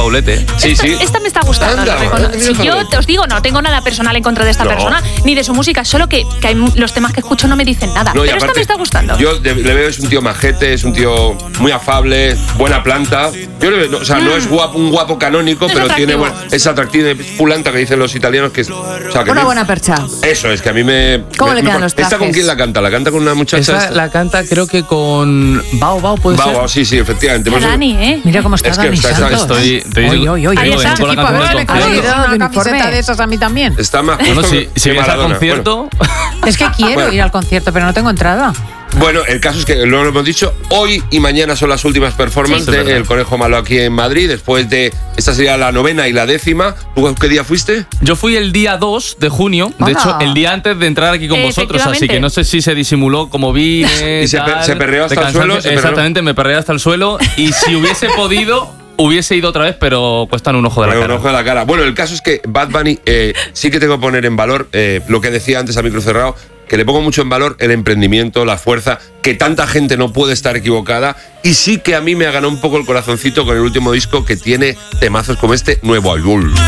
Paulete. Sí. Esta me está gustando. Anda, Si yo te os digo, no tengo nada personal en contra de esta persona, ni de su música, solo que hay los temas que escucho no me dicen nada. No, y pero esta aparte, me está gustando. Yo le veo, es un tío majete, es un tío muy afable, buena planta. Yo le veo, o sea, no es un guapo canónico, pero atractivo. es atractivo, es pulanta, que dicen los italianos, que es... O sea, que Una buena percha. Eso, es que a mí me... ¿Cómo le quedan los ¿Esta con trajes? quién la canta? ¿La canta con una muchacha? Esa la canta creo que con Bao, ¿puede ser? Bao, sí, efectivamente. Mira, Dani, ¿eh? Mira cómo está Es que Dani está- Santos. Estoy Oye, Ahí digo, está. con la Tipo, a canción ver, del me concierto. quiero una Uniforme. camiseta de esas a mí también. Está más Bueno, justo si que vienes al Maradona. concierto, Es que quiero Bueno. ir al concierto, pero no tengo entrada. Bueno, el caso es que lo hemos dicho, hoy y mañana son las últimas performances Sí, es verdad. del Conejo Malo aquí en Madrid. Después de, esta sería la 9ª y la 10ª. ¿Tú qué día fuiste? yo fui el día 2 de junio, de Hola. hecho, el día antes de entrar aquí con vosotros, así Efectivamente. que no sé si se disimuló como vine. Y se perreó hasta el suelo, se perreó. Exactamente, me perreé hasta el suelo. Y si hubiese podido, hubiese ido otra vez, pero cuestan un ojo de la Bueno, cara. un ojo de la cara. Bueno, el caso es que Bad Bunny sí que tengo que poner en valor lo que decía antes a micro cerrado, que le pongo mucho en valor el emprendimiento, la fuerza, que tanta gente no puede estar equivocada, y sí que a mí me ha ganado un poco el corazoncito con el último disco, que tiene temazos como este Nuevo Albul.